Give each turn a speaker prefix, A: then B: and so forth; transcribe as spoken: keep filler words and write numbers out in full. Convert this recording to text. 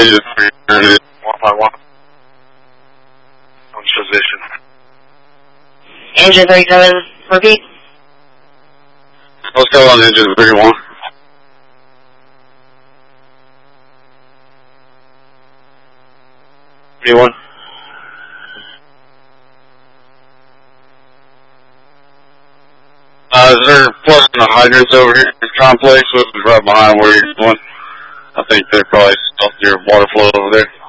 A: engine three, one five one. On position.
B: Engine thirty-seven, repeat.
A: Let's go on engine thirty-one. thirty-one. Uh, is there plugging the hydrants over here in complex, which is right behind where you're going? I think they're probably off your water flow over there.